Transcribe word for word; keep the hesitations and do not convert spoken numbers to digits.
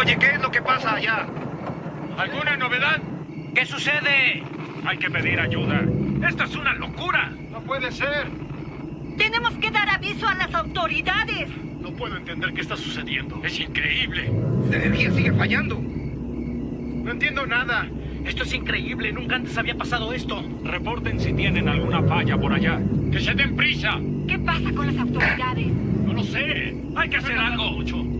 Oye, ¿qué es lo que pasa allá? ¿Alguna novedad? ¿Qué sucede? Hay que pedir ayuda. ¡Esto es una locura! No puede ser. Tenemos que dar aviso a las autoridades. No puedo entender qué está sucediendo. Es increíble. La energía sigue fallando. No entiendo nada. Esto es increíble. Nunca antes había pasado esto. Reporten si tienen alguna falla por allá. ¡Que se den prisa! ¿Qué pasa con las autoridades? No lo sé. Hay que hacer algo. Mucho.